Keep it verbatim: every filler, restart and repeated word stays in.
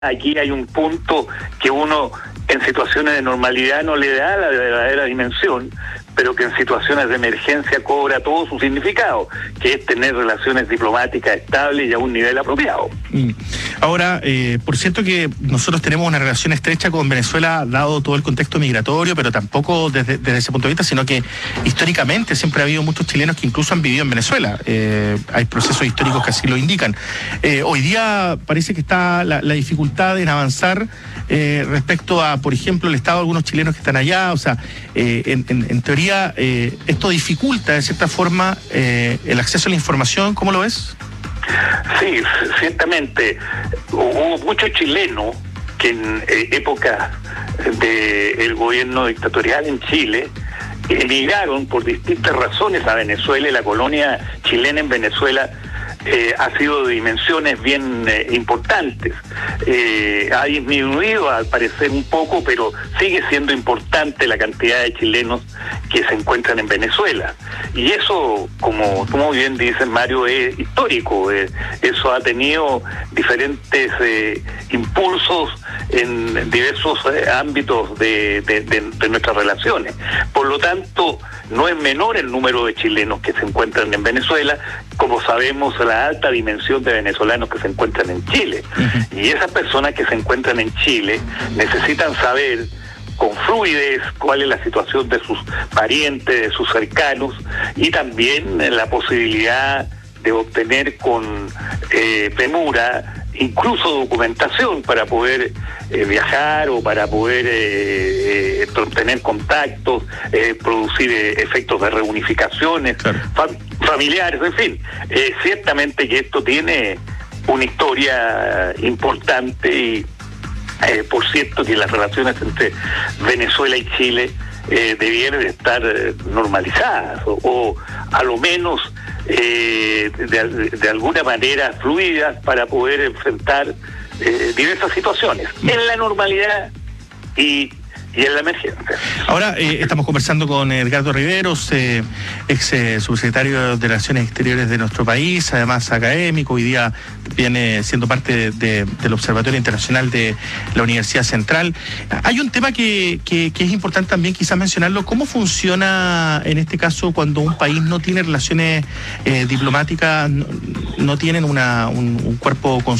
Aquí hay un punto que uno en situaciones de normalidad no le da la verdadera dimensión, pero que en situaciones de emergencia cobra todo su significado, que es tener relaciones diplomáticas estables y a un nivel apropiado. Mm. Ahora, eh, por cierto que nosotros tenemos una relación estrecha con Venezuela, dado todo el contexto migratorio, pero tampoco desde, desde ese punto de vista, sino que históricamente siempre ha habido muchos chilenos que incluso han vivido en Venezuela. Eh, hay procesos históricos que así lo indican. Eh, hoy día parece que está la, la dificultad en avanzar eh, respecto a, por ejemplo, el estado de algunos chilenos que están allá. O sea, eh, en, en, en teoría, eh, esto dificulta de cierta forma eh, el acceso a la información. ¿Cómo lo ves? Sí, ciertamente. Hubo muchos chilenos que en eh, época del gobierno dictatorial en Chile emigraron por distintas razones a Venezuela, y la colonia chilena en Venezuela eh, ha sido de dimensiones bien eh, importantes. Eh, ha disminuido al parecer un poco, pero sigue siendo importante la cantidad de chilenos que se encuentran en Venezuela. Y eso, como tú muy bien dices, Mario, es histórico. Eh, eso ha tenido diferentes eh, impulsos en diversos eh, ámbitos de, de, de, de nuestras relaciones. Por lo tanto, no es menor el número de chilenos que se encuentran en Venezuela, como sabemos la alta dimensión de venezolanos que se encuentran en Chile. Uh-huh. Y esas personas que se encuentran en Chile necesitan saber con fluidez cuál es la situación de sus parientes, de sus cercanos, y también la posibilidad de obtener con eh, premura incluso documentación para poder eh, viajar o para poder eh, eh, tener contactos, eh, producir eh, efectos de reunificaciones claro. fam- familiares, en fin. Eh, ciertamente que esto tiene una historia importante y eh, por cierto que las relaciones entre Venezuela y Chile eh, debieran estar eh, normalizadas o, o a lo menos Eh, de, de alguna manera fluidas para poder enfrentar eh, diversas situaciones en la normalidad y, y en la emergencia. Ahora eh, estamos conversando con Edgardo Riveros, eh, ex eh, subsecretario de Relaciones Exteriores de nuestro país, además académico, hoy día viene siendo parte de, de, del Observatorio Internacional de la Universidad Central. Hay un tema que, que, que es importante también quizás mencionarlo: ¿cómo funciona en este caso cuando un país no tiene relaciones eh, diplomáticas, no, no tienen una, un, un cuerpo consular